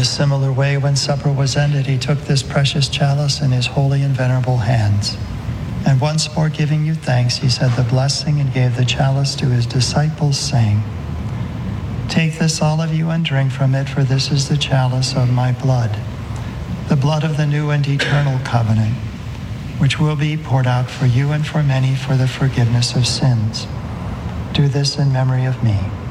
a similar way, when supper was ended, he took this precious chalice in his holy and venerable hands. And once more giving you thanks, he said the blessing and gave the chalice to his disciples, saying, "Take this, all of you, and drink from it, for this is the chalice of my blood, the blood of the new and eternal covenant, which will be poured out for you and for many for the forgiveness of sins. Do this in memory of me."